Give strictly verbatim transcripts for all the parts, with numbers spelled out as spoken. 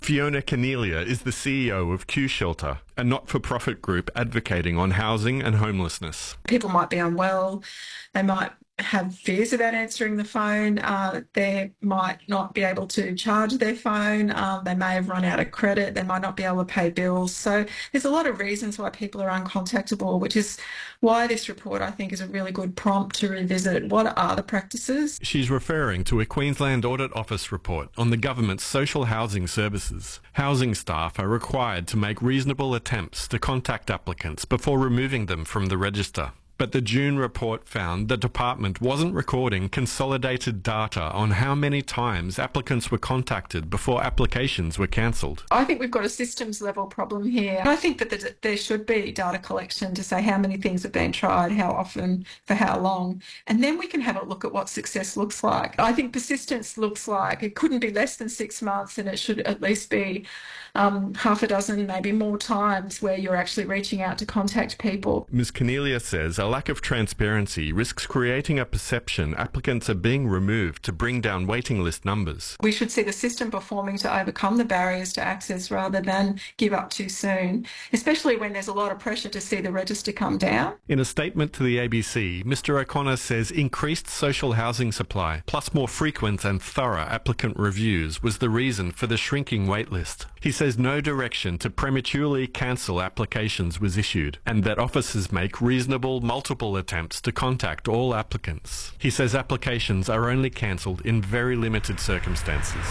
Fiona Cornelia is the C E O of Q Shelter, a not-for-profit group advocating on housing and homelessness. People might be unwell, they might have fears about answering the phone, uh, they might not be able to charge their phone, um, they may have run out of credit, they might not be able to pay bills. So there's a lot of reasons why people are uncontactable, which is why this report, I think, is a really good prompt to revisit what are the practices. She's referring to a Queensland Audit Office report on the government's social housing services. Housing staff are required to make reasonable attempts to contact applicants before removing them from the register. But the June report found the department wasn't recording consolidated data on how many times applicants were contacted before applications were cancelled. I think we've got a systems level problem here. I think that the, there should be data collection to say how many things have been tried, how often, for how long, and then we can have a look at what success looks like. I think persistence looks like it couldn't be less than six months and it should at least be um, half a dozen, maybe more times where you're actually reaching out to contact people. Miz Cornelia says a lack of transparency risks creating a perception applicants are being removed to bring down waiting list numbers. We should see the system performing to overcome the barriers to access rather than give up too soon, especially when there's a lot of pressure to see the register come down. In a statement to the A B C, Mr O'Connor says increased social housing supply, plus more frequent and thorough applicant reviews, was the reason for the shrinking waitlist. He says no direction to prematurely cancel applications was issued, and that officers make reasonable multiple attempts to contact all applicants. He says applications are only cancelled in very limited circumstances.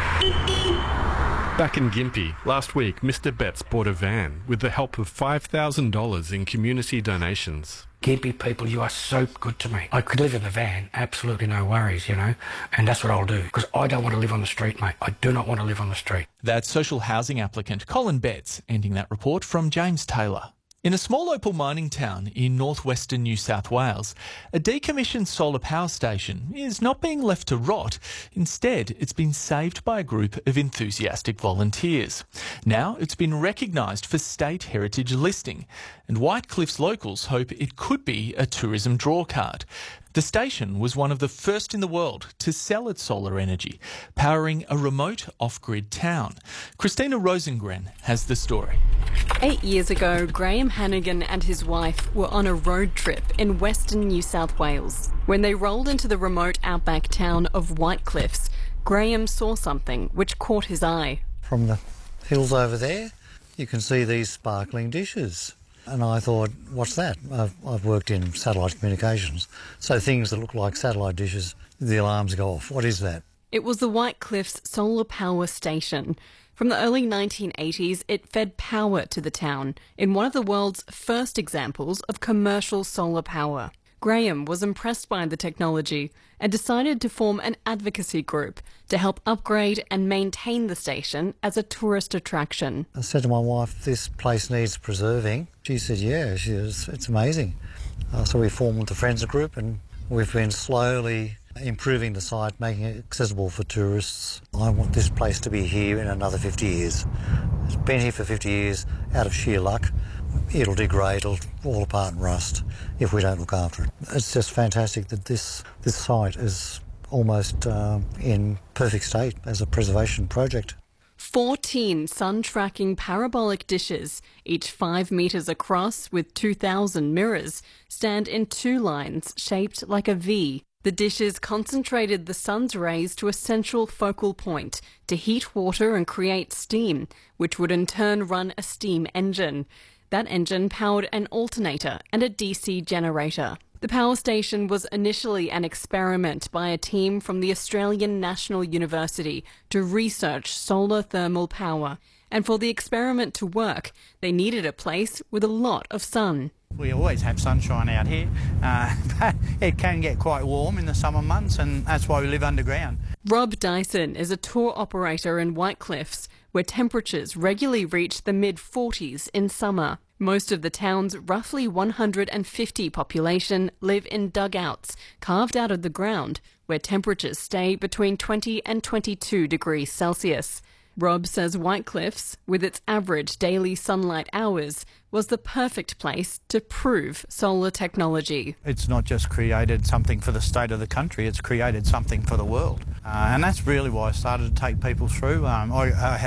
Back in Gympie, last week Mr Betts bought a van with the help of five thousand dollars in community donations. Gympie people, you are so good to me. I could live in a van, absolutely no worries, you know, and that's what I'll do, because I don't want to live on the street, mate. I do not want to live on the street. That's social housing applicant Colin Betts ending that report from James Taylor. In a small opal mining town in northwestern New South Wales, a decommissioned solar power station is not being left to rot. Instead, it's been saved by a group of enthusiastic volunteers. Now it's been recognised for state heritage listing, and Whitecliff's locals hope it could be a tourism drawcard. The station was one of the first in the world to sell its solar energy, powering a remote off-grid town. Christina Rosengren has the story. Eight years ago, Graham Hannigan and his wife were on a road trip in western New South Wales. When they rolled into the remote outback town of Whitecliffs, Graham saw something which caught his eye. From the hills over there, you can see these sparkling dishes. And I thought, what's that? I've, I've worked in satellite communications, so things that look like satellite dishes, the alarms go off. What is that? It was the Whitecliffs Solar Power Station. From the early nineteen eighties, it fed power to the town in one of the world's first examples of commercial solar power. Graham was impressed by the technology and decided to form an advocacy group to help upgrade and maintain the station as a tourist attraction. I said to my wife, this place needs preserving. She said, yeah, she was, it's amazing. Uh, so we formed the Friends group and we've been slowly improving the site, making it accessible for tourists. I want this place to be here in another fifty years. It's been here for fifty years out of sheer luck. It'll degrade, it'll fall apart and rust if we don't look after it. It's just fantastic that this this site is almost uh, in perfect state as a preservation project. fourteen sun-tracking parabolic dishes, each five metres across with two thousand mirrors, stand in two lines shaped like a V. The dishes concentrated the sun's rays to a central focal point to heat water and create steam, which would in turn run a steam engine. That engine powered an alternator and a D C generator. The power station was initially an experiment by a team from the Australian National University to research solar thermal power. And for the experiment to work, they needed a place with a lot of sun. We always have sunshine out here, uh, but it can get quite warm in the summer months, and that's why we live underground. Rob Dyson is a tour operator in Whitecliffs, where temperatures regularly reach the mid forties in summer. Most of the town's roughly one hundred fifty population live in dugouts carved out of the ground, where temperatures stay between twenty and twenty-two degrees Celsius. Rob says Whitecliffs, with its average daily sunlight hours, was the perfect place to prove solar technology. It's not just created something for the state of the country, it's created something for the world. Uh, and that's really why I started to take people through. Um, I, I had